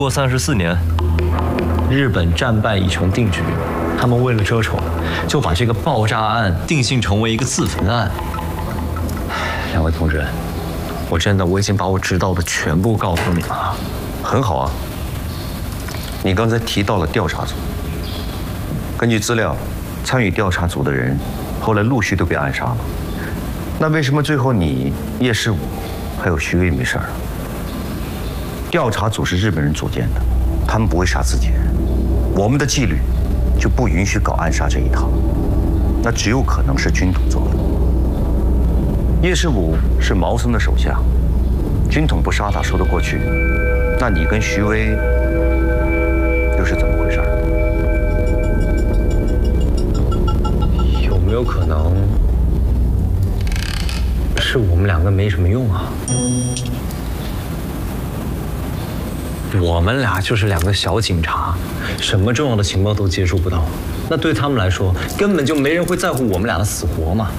过34年，日本战败已成定局，他们为了遮丑，就把这个爆炸案定性成为一个自焚案。两位同志，我已经把我知道的全部告诉你了。 很好啊，你刚才提到了调查组，根据资料，参与调查组的人后来陆续都被暗杀了。那为什么最后你叶世武还有徐威没事儿？调查组是日本人组建的，他们不会杀自己人。我们的纪律就不允许搞暗杀这一套，那只有可能是军统做的。叶世武是毛森的手下，军统不杀他说得过去。那你跟徐威又是怎么回事？ 有没有可能是我们两个没什么用啊？我们俩就是两个小警察，什么重要的情报都接触不到。那对他们来说，根本就没人会在乎我们俩的死活嘛。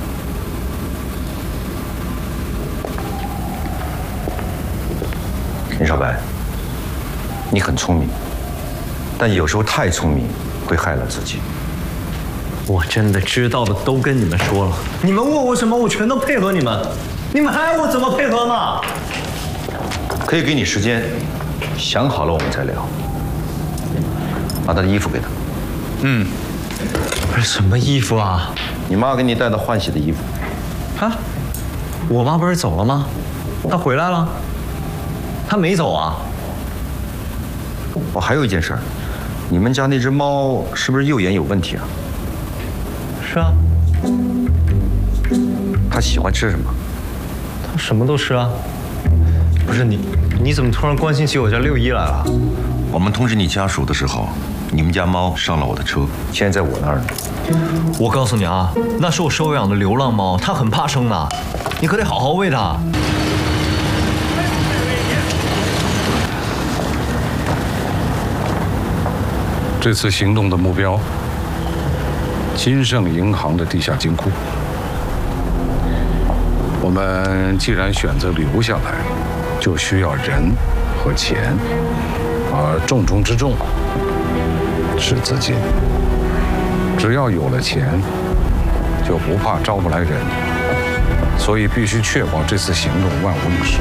林少白，你很聪明，但有时候太聪明会害了自己。 我真的知道的都跟你们说了，你们问我什么，我全都配合你们。你们还要我怎么配合吗？ 可以给你时间，想好了我们再聊。把他的衣服给他。 不是什么衣服啊？ 你妈给你带的换洗的衣服。 啊？我妈不是走了吗？她回来了。她没走啊。 还有一件事儿，你们家那只猫是不是右眼有问题啊？ 是啊。 它喜欢吃什么？ 它什么都吃啊。不是你怎么突然关心起我家6·1来了？ 我们通知你家属的时候，你们家猫上了我的车，现在在我那儿呢。 我告诉你啊，那是我收养的流浪猫，它很怕生的，你可得好好喂它。 这次行动的目标，金盛银行的地下金库。我们既然选择留下来，就需要人和钱，而重中之重是资金。只要有了钱，就不怕招不来人，所以必须确保这次行动万无一失。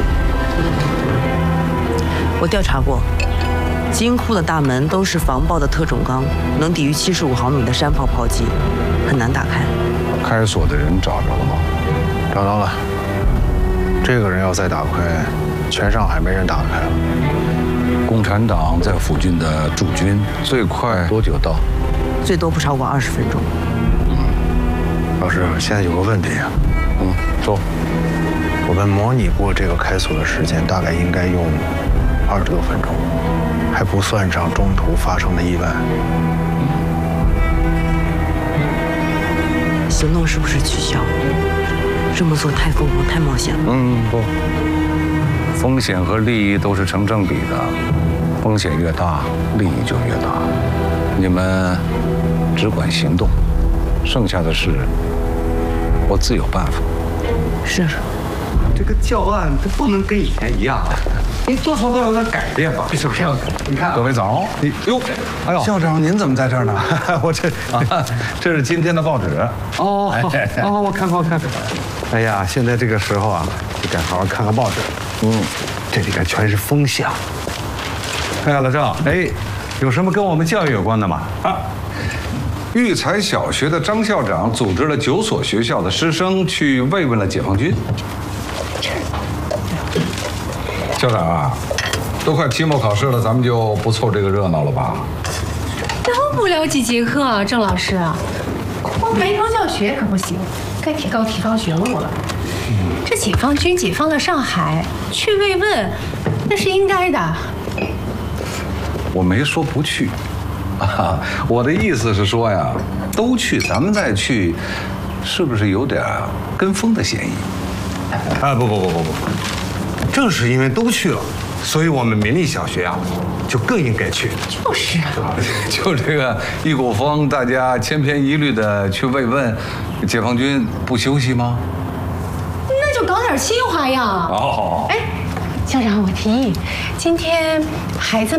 我调查过，金库的大门都是防爆的特种钢，能抵御75毫米的山炮炮击，很难打开。 开锁的人找着了吗？ 找到了。这个人要再打开，全上海没人打开了。 共产党在附近的驻军最快多久到？ 最多不超过20分钟。 老师，现在有个问题啊。 说。 我们模拟过这个开锁的时间，大概应该用20多分钟，还不算上中途发生的意外。 行动是不是取消？这么做太疯狂，太冒险了。 不，风险和利益都是成正比的，风险越大，利益就越大。你们只管行动，剩下的事我自有办法。 是。 这个教案它不能跟以前一样，你多少都有点改变吧？是不是？你看， 各位早。哎呦， 校长您怎么在这儿呢？ 我这是今天的报纸。 哦，我看。 哎呀，现在这个时候啊，就该好好看看报纸。这里边全是风向。 哎呀，老赵，有什么跟我们教育有关的吗？育才小学的张校长组织了9所学校的师生去慰问了解放军。校长啊，都快期末考试了，咱们就不凑这个热闹了吧？ 都不聊几节课啊，郑老师，光埋头教学可不行，该提高学务了。这解放军解放了上海，去慰问，那是应该的。 我没说不去，我的意思是说呀，都去，咱们再去，是不是有点跟风的嫌疑？ 不，正是因为都去了，所以我们民立小学啊，就更应该去。 就是啊， 就这个一股风，大家千篇一律的去慰问，解放军不休息吗？ 那就搞点新花样。 好。 校长，我提议，今天孩子